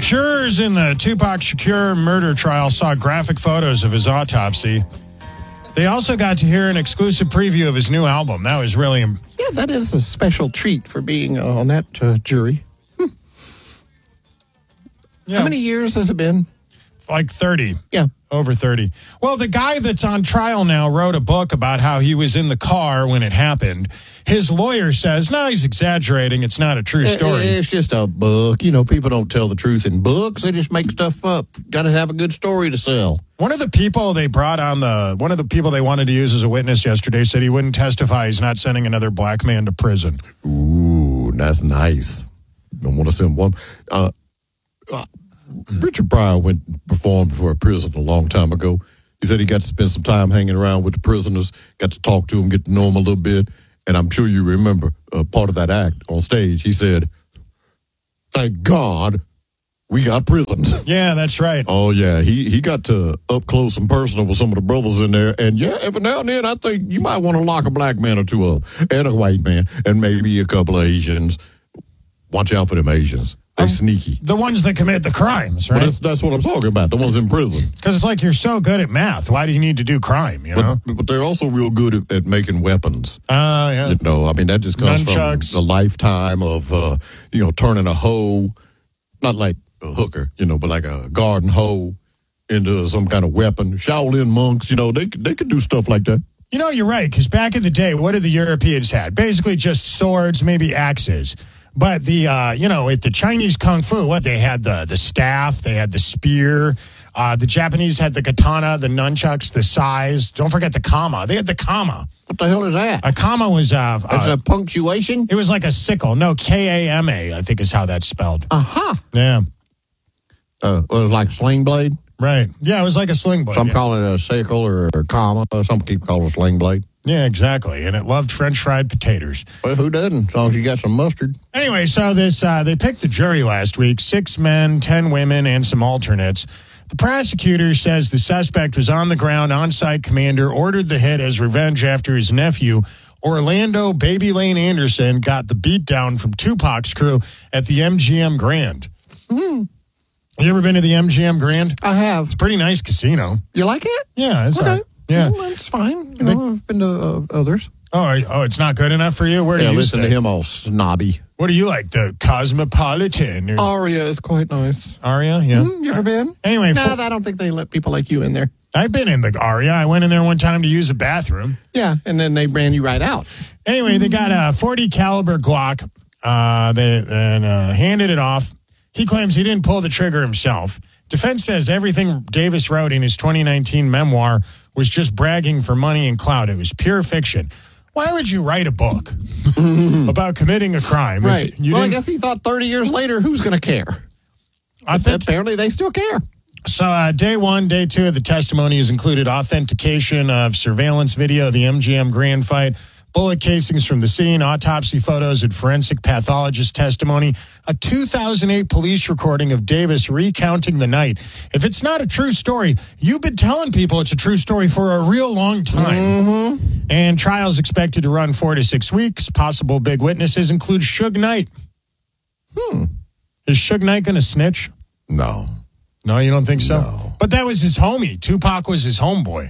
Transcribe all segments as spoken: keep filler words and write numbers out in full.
Jurors in the Tupac Shakur murder trial saw graphic photos of his autopsy. They also got to hear an exclusive preview of his new album. That was really... Yeah, that is a special treat for being uh, on that uh, jury. Hmm. Yeah. How many years has it been? Like thirty. Yeah. Over thirty. Well, the guy that's on trial now wrote a book about how he was in the car when it happened. His lawyer says, no, he's exaggerating. It's not a true story. It's just a book. You know, people don't tell the truth in books. They just make stuff up. Got to have a good story to sell. One of the people they brought on the, one of the people they wanted to use as a witness yesterday said he wouldn't testify. He's not sending another black man to prison. Ooh, that's nice. Don't want to send one. Uh, uh, Richard Pryor went and performed for a prison a long time ago. He said he got to spend some time hanging around with the prisoners, got to talk to them, get to know them a little bit. And I'm sure you remember uh, part of that act on stage. He said, thank God we got prisons. Yeah, that's right. Oh, yeah. He he got to up close and personal with some of the brothers in there. And, yeah, every now and then, I think you might want to lock a black man or two up and a white man and maybe a couple of Asians. Watch out for them Asians. They're um, sneaky. The ones that commit the crimes, right? Well, that's, that's what I'm talking about, the ones in prison. Because it's like you're so good at math. Why do you need to do crime, you know? But, but they're also real good at, at making weapons. Oh, uh, yeah. You know, I mean, that just comes Nunchucks. from the lifetime of, uh, you know, turning a hoe, not like a hooker, you know, but like a garden hoe into some kind of weapon. Shaolin monks, you know, they, they could do stuff like that. You know, you're right, because back in the day, what did the Europeans had? Basically just swords, maybe axes. But the, uh, you know, at the Chinese Kung Fu, what, they had the, the staff, they had the spear. Uh, the Japanese had the katana, the nunchucks, the sais. Don't forget the kama. They had the kama. What the hell is that? A kama was... Uh, It's uh, a punctuation? It was like a sickle. No, K A M A, I think is how that's spelled. Uh-huh. Yeah. Uh, well, it was like a sling blade? Right. Yeah, it was like a sling blade. Some yeah. call it a sickle or a comma. Some people call it a sling blade. Yeah, exactly. And it loved French fried potatoes. Well, who doesn't? As long as you got some mustard. Anyway, so this uh, they picked the jury last week, six men, ten women, and some alternates. The prosecutor says the suspect was on the ground, on-site commander, ordered the hit as revenge after his nephew, Orlando Baby Lane Anderson, got the beatdown from Tupac's crew at the M G M Grand. Mm-hmm. You ever been to the M G M Grand? I have. It's a pretty nice casino. You like it? Yeah, it's okay. all right. Yeah, well, it's fine. You know, I've been to uh, others. Oh, oh, it's not good enough for you? Where do yeah, you listen stay? to him all snobby. What do you like? The Cosmopolitan? Or... Aria is quite nice. Aria, yeah. Mm, you ever been? Anyway, no, for... I don't think they let people like you in there. I've been in the Aria. I went in there one time to use a bathroom. Yeah, and then they ran you right out. Anyway, they got a forty caliber Glock. Uh, they and uh, handed it off. He claims he didn't pull the trigger himself. Defense says everything Davis wrote in his twenty nineteen memoir was just bragging for money and clout. It was pure fiction. Why would you write a book about committing a crime? Right. Well, I guess he thought thirty years later, who's going to care? I think apparently they still care. So uh, day one, day two of the testimony has included authentication of surveillance video of the M G M Grand fight, bullet casings from the scene, autopsy photos, and forensic pathologist testimony, a two thousand eight police recording of Davis recounting the night. If it's not a true story, you've been telling people it's a true story for a real long time. Mm-hmm. And trials expected to run four to six weeks. Possible big witnesses include Suge Knight. Hmm. Is Suge Knight going to snitch? No. No, you don't think so? No. But that was his homie. Tupac was his homeboy.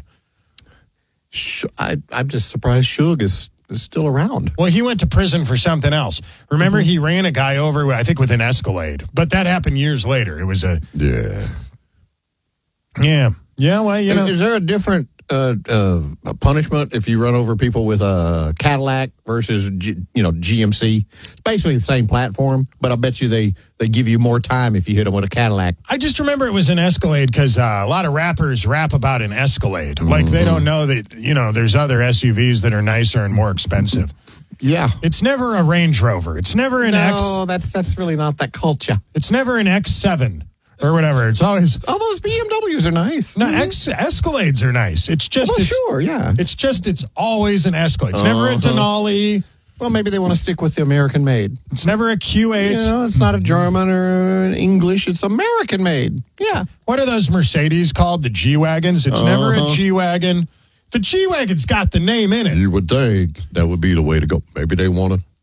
I, I'm just surprised Suge is, is still around. Well, he went to prison for something else. Remember, mm-hmm. he ran a guy over, I think, with an Escalade. But that happened years later. It was a... Yeah. Yeah. Yeah, well, you know... Is there a different uh, uh, punishment if you run over people with a Cadillac versus, G, you know, G M C? It's basically the same platform, but I bet you they, they give you more time if you hit them with a Cadillac. I just remember it was an Escalade because uh, a lot of rappers rap about an Escalade. Like, mm-hmm. they don't know that, you know, there's other S U Vs that are nicer and more expensive. Yeah. It's never a Range Rover. It's never an no, X... No, that's, that's really not that culture. It's never an X seven. Or whatever. It's always... All those B M Ws are nice. No, X, Escalades are nice. It's just... Well, it's, sure, yeah. It's just, it's always an Escalade. It's uh-huh. never a Denali. Well, maybe they want to stick with the American made. It's never a Q eight. You know, it's not a German or an English. It's American made. Yeah. What are those Mercedes called? The G-Wagons? It's uh-huh. never a G-Wagon. The G-Wagon's got the name in it. You would think that would be the way to go. Maybe they want to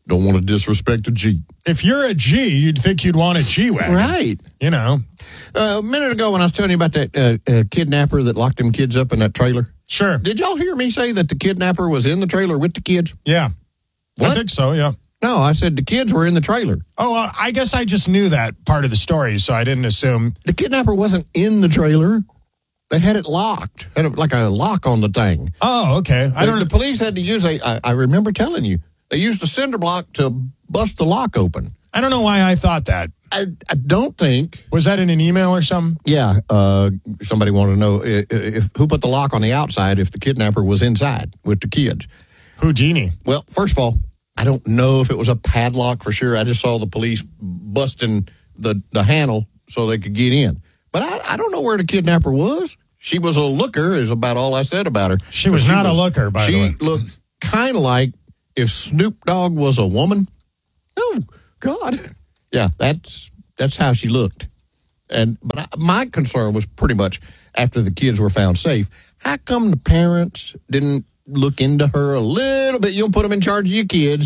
don't want to disrespect a Jeep. If you're a G, you'd think you'd want a G-Wagon. Right. You know. Uh, a minute ago when I was telling you about that uh, uh, kidnapper that locked them kids up in that trailer. Sure. Did y'all hear me say that the kidnapper was in the trailer with the kids? Yeah. What? I think so, yeah. No, I said the kids were in the trailer. Oh, uh, I guess I just knew that part of the story, so I didn't assume. The kidnapper wasn't in the trailer. They had it locked. Had a, like a lock on the thing. Oh, okay. I The, don't the police had to use a, I, I remember telling you, they used a cinder block to bust the lock open. I don't know why I thought that. I, I don't think. Was that in an email or something? Yeah. Uh, somebody wanted to know if, if, who put the lock on the outside if the kidnapper was inside with the kids. Houdini. Well, first of all, I don't know if it was a padlock for sure. I just saw the police busting the, the handle so they could get in. But I, I don't know where the kidnapper was. She was a looker is about all I said about her. She was she not was, a looker, by the way. She looked kind of like if Snoop Dogg was a woman. Oh, God. Yeah, that's that's how she looked. And but I, my concern was pretty much after the kids were found safe, how come the parents didn't look into her a little bit? You don't put them in charge of your kids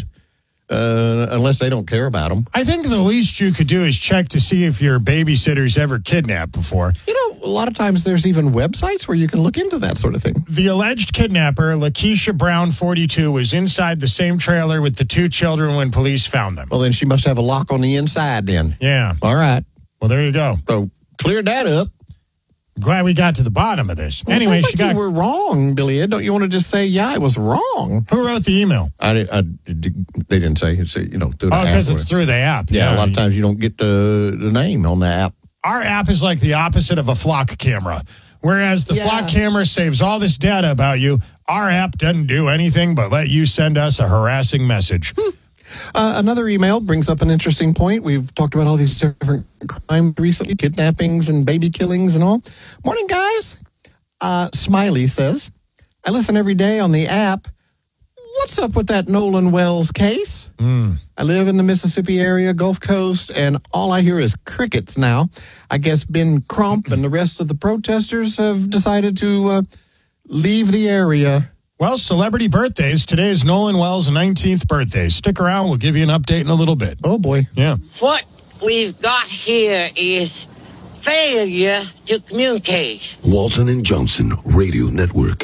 uh, unless they don't care about them. I think the least you could do is check to see if your babysitter's ever kidnapped before. You know, a lot of times there's even websites where you can look into that sort of thing. The alleged kidnapper, Lakeisha Brown, forty-two, was inside the same trailer with the two children when police found them. Well, then she must have a lock on the inside then. Yeah. All right. Well, there you go. So cleared that up. Glad we got to the bottom of this. Well, anyway, like she got. You were wrong, Billy Ed. Don't you want to just say, yeah, I was wrong? Who wrote the email? I, did, I they didn't say. It's, you know, through the oh, because app it's or, through the app. Yeah, Yeah, a lot of times you don't get the the name on the app. Our app is like the opposite of a flock camera. Whereas the Yeah. flock camera saves all this data about you, our app doesn't do anything but let you send us a harassing message. Uh, another email brings up an interesting point. We've talked about all these different crimes recently, kidnappings and baby killings and all. Morning, guys. Uh, Smiley says, I listen every day on the app. What's up with that Nolan Wells case? Mm. I live in the Mississippi area, Gulf Coast, and all I hear is crickets now. I guess Ben Crump and the rest of the protesters have decided to uh, leave the area. Well, celebrity birthdays. Today is Nolan Wells' nineteenth birthday. Stick around. We'll give you an update in a little bit. Oh, boy. Yeah. What we've got here is failure to communicate. Walton and Johnson Radio Network.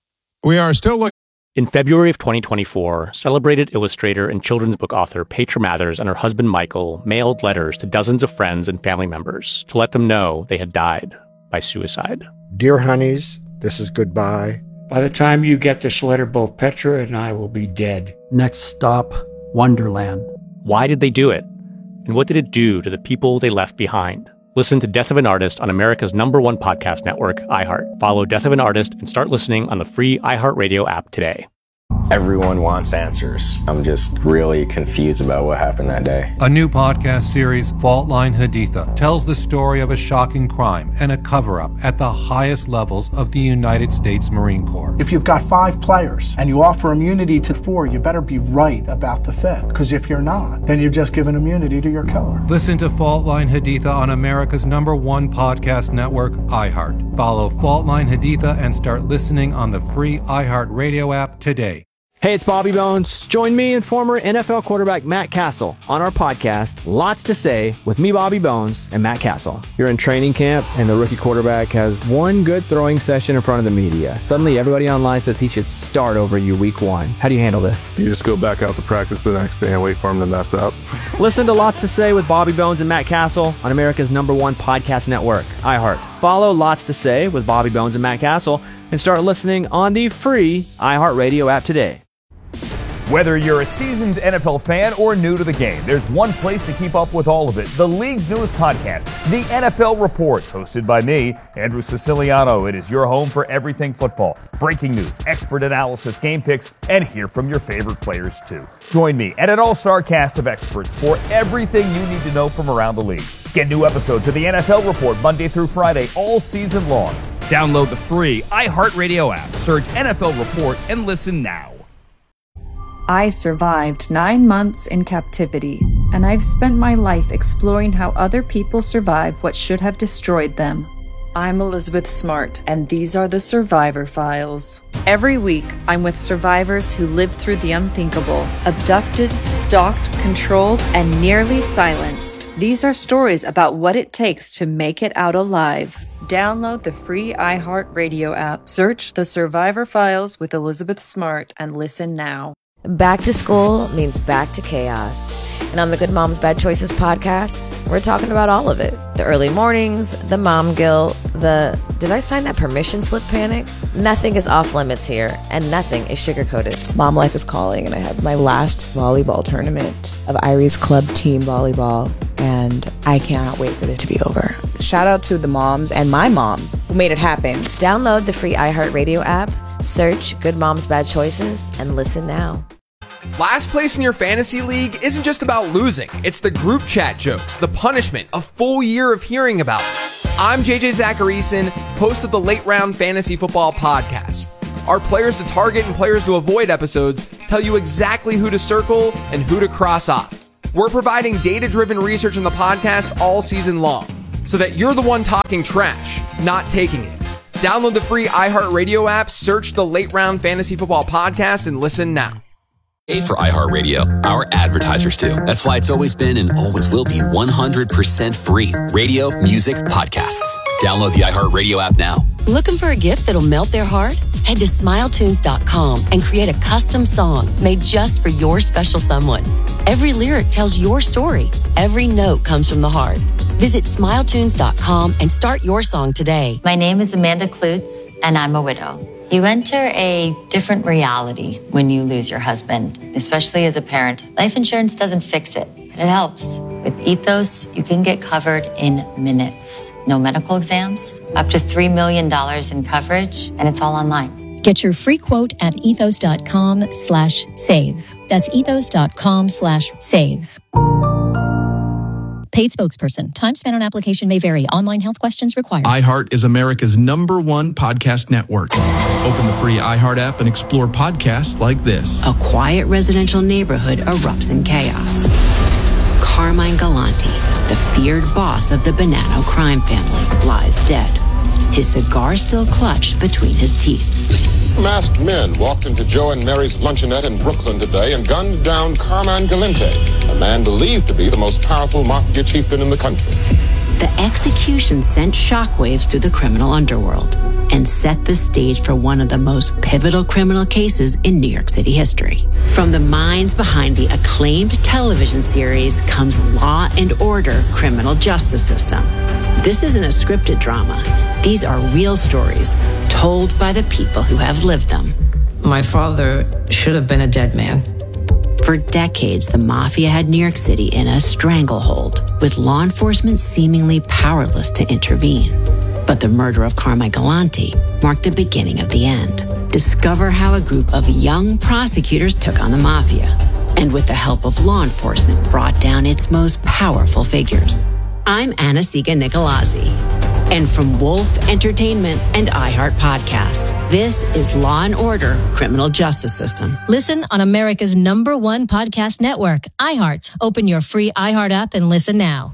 We are still looking. In February of twenty twenty-four, celebrated illustrator and children's book author Petra Mathers and her husband Michael mailed letters to dozens of friends and family members to let them know they had died by suicide. Dear honeys, this is goodbye. By the time you get this letter, both Petra and I will be dead. Next stop, Wonderland. Why did they do it? And what did it do to the people they left behind? Listen to Death of an Artist on America's number one podcast network, iHeart. Follow Death of an Artist and start listening on the free iHeartRadio app today. Everyone wants answers. I'm just really confused about what happened that day. A new podcast series, Fault Line Haditha, tells the story of a shocking crime and a cover-up at the highest levels of the United States Marine Corps. If you've got five players and you offer immunity to four, you better be right about the fifth. Because if you're not, then you've just given immunity to your killer. Listen to Fault Line Haditha on America's number one podcast network, iHeart. Follow Fault Line Haditha and start listening on the free iHeart Radio app today. Hey, it's Bobby Bones. Join me and former N F L quarterback Matt Castle on our podcast, Lots to Say, with me, Bobby Bones, and Matt Castle. You're in training camp, and the rookie quarterback has one good throwing session in front of the media. Suddenly, everybody online says he should start over you week one. How do you handle this? You just go back out to practice the next day and wait for him to mess up. Listen to Lots to Say with Bobby Bones and Matt Castle on America's number one podcast network, iHeart. Follow Lots to Say with Bobby Bones and Matt Castle and start listening on the free iHeartRadio app today. Whether you're a seasoned N F L fan or new to the game, there's one place to keep up with all of it. The league's newest podcast, The N F L Report, hosted by me, Andrew Siciliano. It is your home for everything football. Breaking news, expert analysis, game picks, and hear from your favorite players too. Join me and an all-star cast of experts for everything you need to know from around the league. Get new episodes of The N F L Report Monday through Friday all season long. Download the free iHeartRadio app, search N F L Report, and listen now. I survived nine months in captivity, and I've spent my life exploring how other people survive what should have destroyed them. I'm Elizabeth Smart, and these are the Survivor Files. Every week, I'm with survivors who lived through the unthinkable, abducted, stalked, controlled, and nearly silenced. These are stories about what it takes to make it out alive. Download the free iHeartRadio app, search The Survivor Files with Elizabeth Smart, and listen now. Back to school means back to chaos. And on the Good Moms Bad Choices podcast, we're talking about all of it. The early mornings, the mom guilt, the did I sign that permission slip panic? Nothing is off limits here, and nothing is sugar-coated. Mom life is calling, and I have my last volleyball tournament of Irie's club team volleyball, and I cannot wait for it to be over. Shout out to the moms and my mom who made it happen. Download the free iHeartRadio app, search Good Moms Bad Choices, and listen now. Last place in your fantasy league isn't just about losing. It's the group chat jokes, the punishment, a full year of hearing about it. I'm J J Zacharyson, host of the Late Round Fantasy Football Podcast. Our players to target and players to avoid episodes tell you exactly who to circle and who to cross off. We're providing data-driven research on the podcast all season long, so that you're the one talking trash, not taking it. Download the free iHeartRadio app, search the Late Round Fantasy Football Podcast, and listen now. A for iHeartRadio, our advertisers do. That's why it's always been and always will be one hundred percent free. Radio, music, podcasts. Download the iHeartRadio app now. Looking for a gift that'll melt their heart? Head to smile tunes dot com and create a custom song made just for your special someone. Every lyric tells your story. Every note comes from the heart. Visit smile tunes dot com and start your song today. My name is Amanda Klutz, and I'm a widow. You enter a different reality when you lose your husband, especially as a parent. Life insurance doesn't fix it, but it helps. With Ethos, you can get covered in minutes. No medical exams, up to three million dollars in coverage, and it's all online. Get your free quote at ethos dot com slash save. That's ethos dot com slash save. Paid spokesperson. Time spent on application may vary. Online health questions required. iHeart is America's number one podcast network. Open the free iHeart app and explore podcasts like this. A quiet residential neighborhood erupts in chaos. Carmine Galante, the feared boss of the Bonanno crime family, lies dead. His cigar still clutched between his teeth. Masked men walked into Joe and Mary's luncheonette in Brooklyn today and gunned down Carmine Galante, a man believed to be the most powerful mafia chieftain in the country. The execution sent shockwaves through the criminal underworld and set the stage for one of the most pivotal criminal cases in New York City history. From the minds behind the acclaimed television series comes Law and Order: Criminal Justice System. This isn't a scripted drama. These are real stories told by the people who have lived them. My father should have been a dead man. For decades, the mafia had New York City in a stranglehold, with law enforcement seemingly powerless to intervene. But the murder of Carmine Galante marked the beginning of the end. Discover how a group of young prosecutors took on the mafia, and with the help of law enforcement, brought down its most powerful figures. I'm Anna-Siga Nicolazzi. And from Wolf Entertainment and iHeart Podcasts, this is Law and Order: Criminal Justice System. Listen on America's number one podcast network, iHeart. Open your free iHeart app and listen now.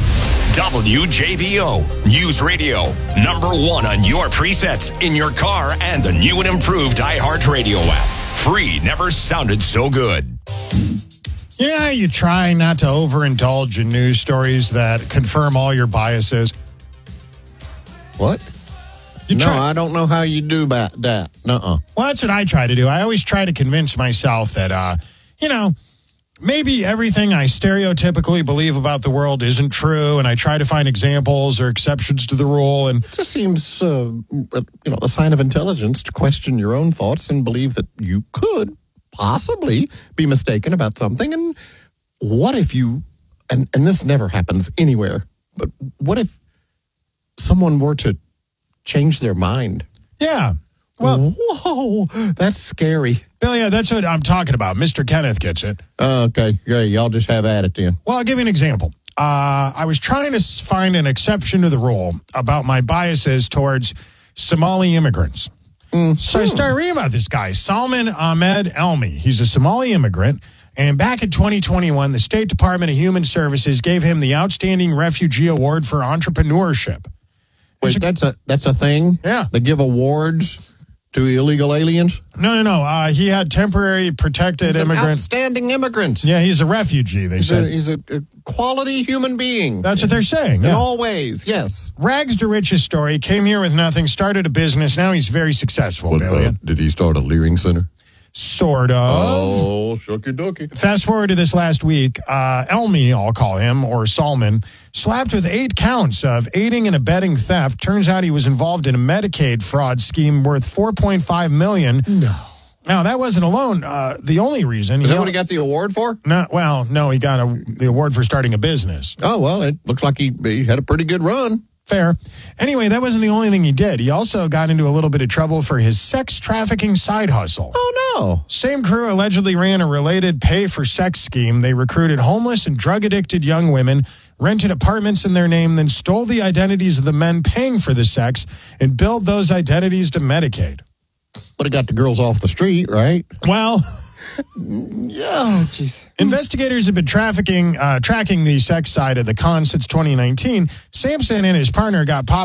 W J V O News Radio, number one on your presets in your car and the new and improved iHeart Radio app. Free never sounded so good. You know how you try not to overindulge in news stories that confirm all your biases? What? You no, try- I don't know how you do that. that. Nuh-uh. Well, that's what I try to do. I always try to convince myself that, uh, you know, maybe everything I stereotypically believe about the world isn't true, and I try to find examples or exceptions to the rule. And it just seems, uh, you know, a sign of intelligence to question your own thoughts and believe that you could possibly be mistaken about something. And what if you, and, and this never happens anywhere, but what if someone were to change their mind? Yeah. Well, whoa, that's scary. Bill, yeah, that's what I'm talking about. Mister Kenneth gets it. Uh, okay, yeah, y'all just have at it then. Well, I'll give you an example. Uh, I was trying to find an exception to the rule about my biases towards Somali immigrants. Mm-hmm. So I started reading about this guy, Salman Ahmed Elmi. He's a Somali immigrant. And back in twenty twenty-one, the State Department of Human Services gave him the Outstanding Refugee Award for Entrepreneurship. Wait, that's a that's a thing? Yeah. They give awards to illegal aliens? No, no, no. Uh, he had temporary protected He's immigrant. an outstanding immigrant. Yeah, he's a refugee, they he's said. A, he's a, a quality human being. That's what they're saying. In Yeah. all ways, yes. Rags to riches story. Came here with nothing, started a business. Now he's very successful, What, Billy. uh, did he start a Leering Center? Sort of. Oh, shooky dookie. Fast forward to this last week. Uh, Elmi, I'll call him, or Salman, slapped with eight counts of aiding and abetting theft. Turns out he was involved in a Medicaid fraud scheme worth four point five million dollars. No. Now, that wasn't alone. Uh, the only reason. Is he that what he got the award for? No, well, no, he got a, the award for starting a business. Oh, well, it looks like he, he had a pretty good run. Fair. Anyway, that wasn't the only thing he did. He also got into a little bit of trouble for his sex trafficking side hustle. Oh, no. Same crew allegedly ran a related pay-for-sex scheme. They recruited homeless and drug-addicted young women, rented apartments in their name, then stole the identities of the men paying for the sex and billed those identities to Medicaid. But it got the girls off the street, right? Well... Yeah, jeez. Investigators have been trafficking, uh, tracking the sex side of the con since twenty nineteen. Sampson and his partner got popped